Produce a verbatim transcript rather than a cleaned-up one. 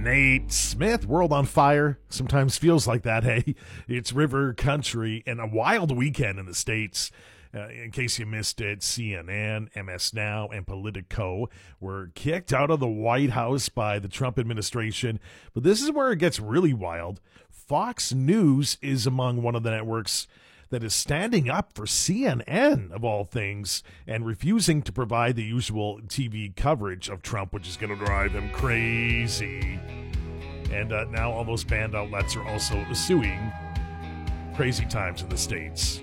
Nate Smith, world on fire. Sometimes feels like that, hey? It's river country and a wild weekend in the States. Uh, in case you missed it, C N N, M S Now, and Politico were kicked out of the White House by the Trump administration. But this is where it gets really wild. Fox News is among one of the networks that is standing up for C N N, of all things, and refusing to provide the usual T V coverage of Trump, which is going to drive him crazy. And uh, now all those banned outlets are also suing. Crazy times in the States.